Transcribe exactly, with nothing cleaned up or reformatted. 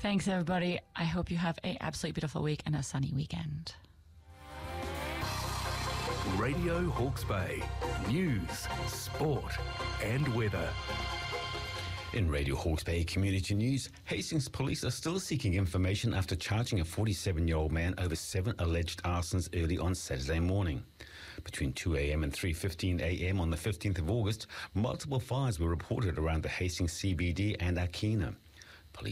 Thanks, everybody. I hope you have an absolutely beautiful week and a sunny weekend. Radio Hawke's Bay. News, sport and weather. In Radio Hawke's Bay Community News, Hastings Police are still seeking information after charging a forty-seven-year-old man over seven alleged arsons early on Saturday morning. Between two a.m. and three fifteen a.m. on the fifteenth of August, multiple fires were reported around the Hastings C B D and Akina.